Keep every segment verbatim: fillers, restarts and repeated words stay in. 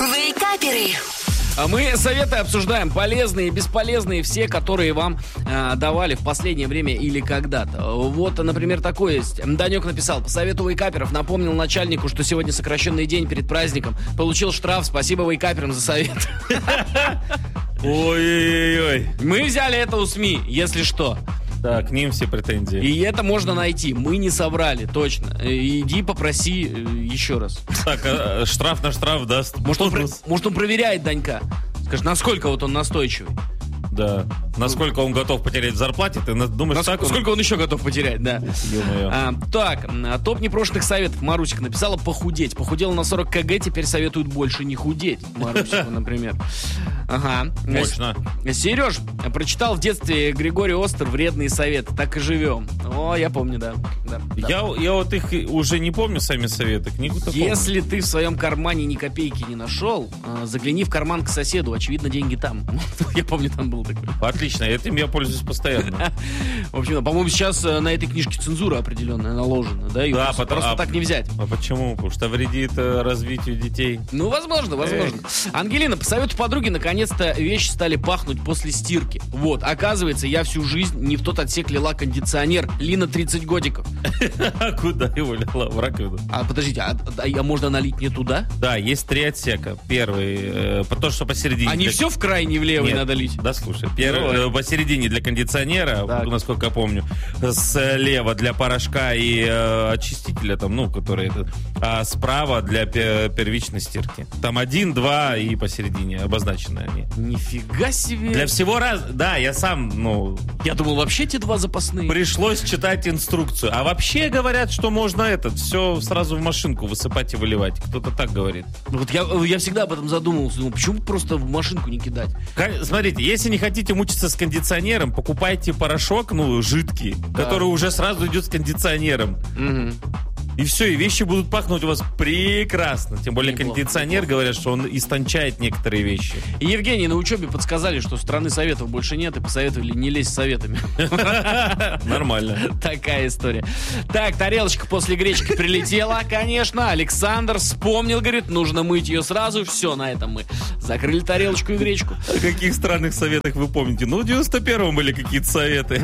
Вейкаперы. А мы советы обсуждаем, полезные и бесполезные, все, которые вам э, давали в последнее время или когда-то. Вот, например, такое есть. Данек написал: по совету вейкаперов напомнил начальнику, что сегодня сокращенный день перед праздником. Получил штраф, спасибо вейкаперам за совет. Ой-ой-ой. Мы взяли это у СМИ, если что. Да, к ним все претензии. И это можно найти. Мы не соврали, точно. Иди попроси еще раз. Так, а штраф на штраф даст. Может, он, может, он проверяет Данька. Скажет, насколько вот он настойчивый. Да. Насколько он готов потерять в зарплате, ты думаешь, Насколько, так он... сколько он еще готов потерять, да. А, так, топ непрошенных советов. Марусик написала: похудеть. Похудела на сорок килограмм, теперь советуют больше не худеть. Марусику, например. Ага. Мощно. Сереж прочитал в детстве Григорий Остер «Вредные советы». Так и живем. О, я помню, да. да, да. Я, я вот их уже не помню, сами советы. Книгу-то Если помню. ты в своем кармане ни копейки не нашел, загляни в карман к соседу. Очевидно, деньги там. Я помню, там был такой. Отлично, этим я пользуюсь постоянно. В общем, по-моему, сейчас на этой книжке цензура определенная наложена, да? Ее да, просто, потому, просто а, так не взять. А почему? Потому что вредит развитию детей. Ну, возможно, возможно. Эй. Ангелина, по совету подруги, наконец-то вещи стали пахнуть после стирки. Вот, оказывается, я всю жизнь не в тот отсек лила кондиционер. Лина тридцать годиков. А куда его лила? В раковину? А, подождите, а, а, а можно налить не туда? Да, есть три отсека. Первый, э, то, что посередине. А не для... все в крайний в левый надо лить? Да, слушай. Первый, э, посередине для кондиционера, так. насколько я помню. Слева для порошка и э, очистителя, там, ну, который это. А справа для первичной стирки. Там один, два и посередине обозначены они. Нифига себе. Для всего раз... Да, я сам, ну... Я думал, вообще те два запасные. Пришлось читать инструкцию. А вообще говорят, что можно этот все сразу в машинку высыпать и выливать. Кто-то так говорит. Вот я, я всегда об этом задумывался. Думал, почему просто в машинку не кидать? Смотрите, если не хотите мучиться с кондиционером, покупайте порошок, ну, жидкий, да. который уже сразу идет с кондиционером. Угу. И все, и вещи будут пахнуть у вас прекрасно. Тем более неплохо, кондиционер, неплохо. Говорят, что он истончает некоторые вещи. И Евгений на учебе подсказали, что страны советов больше нет, и посоветовали не лезть с советами. Нормально. Такая история. Так, тарелочка после гречки прилетела, конечно. Александр вспомнил, говорит, нужно мыть ее сразу. Все, на этом мы закрыли тарелочку и гречку. О каких странных советах вы помните? Ну, в девяносто первом были какие-то советы.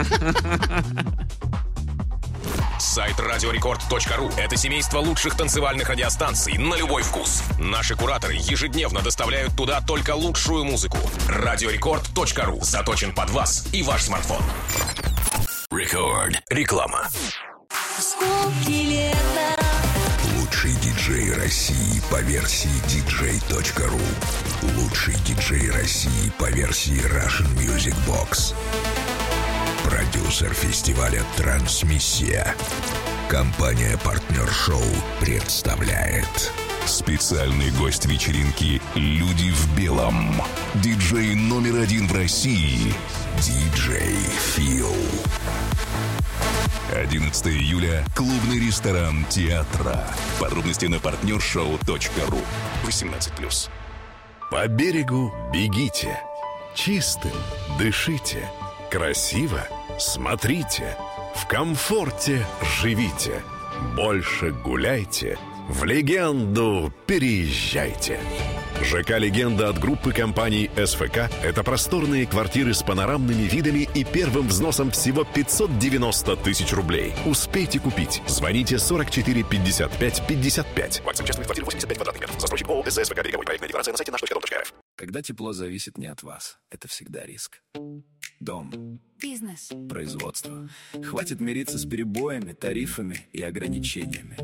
Сайт радиорекорд точка ру – это семейство лучших танцевальных радиостанций на любой вкус. Наши кураторы ежедневно доставляют туда только лучшую музыку. радиорекорд точка ру заточен под вас и ваш смартфон. Рекорд. Реклама. Лучший диджей России по версии диджей точка ру. Лучший диджей России по версии Russian Music Box. Продюсер фестиваля «Трансмиссия». Компания-партнер шоу представляет специальный гость вечеринки «Люди в белом». Диджей номер один в России. Диджей Фил. одиннадцатого июля. Клубный ресторан театра. Подробности на партнершоу точка ру. восемнадцать плюс. По берегу бегите. Чистым дышите. Красиво смотрите, в комфорте живите, больше гуляйте, в легенду переезжайте. ЖК «Легенда» от группы компаний СФК – это просторные квартиры с панорамными видами и первым взносом всего пятьсот девяносто тысяч рублей. Успейте купить. Звоните сорок четыре пятьдесят пять пятьдесят пять. Владельцем частной квартиры восемьдесят пять квадратных метров. Застройщик ООО СФК «Береговой». Проектная декларация на сайте наш точка ру. Когда тепло зависит не от вас, это всегда риск. Дом. Бизнес. Производство. Хватит мириться с перебоями, тарифами и ограничениями.